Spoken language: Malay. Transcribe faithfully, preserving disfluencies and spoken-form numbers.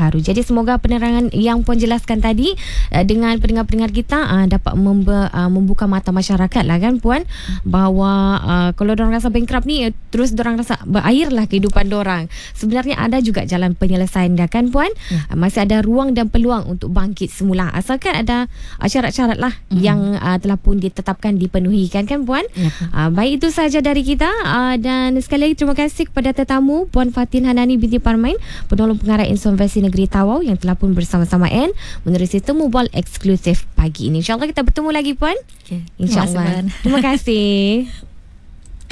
terbaru. Jadi semoga penerangan yang Puan jelaskan tadi uh, dengan pendengar-pendengar kita uh, dapat membe, uh, membuka mata masyarakat lah kan Puan, bahawa uh, kalau dorang rasa bankrupt ni uh, terus dorang rasa berair lah kehidupan dorang. Sebenarnya ada juga jalan penyelesaian dia kan Puan. Ya. Uh, masih ada ruang dan peluang untuk bangkit semula asalkan ada uh, syarat-syarat lah mm-hmm. yang uh, telah pun ditetapkan dipenuhi kan kan Puan. Ya. Uh, baik, itu saja dari kita uh, dan sekali lagi terima kasih kepada tetamu Puan Fatin Hanani binti Parmain, penolong pengarah insolvensi negeri Tawau yang telah pun bersama-sama N menerusi temu bol eksklusif pagi ini. InsyaAllah kita bertemu lagi Puan. Okay. InsyaAllah. Terima kasih.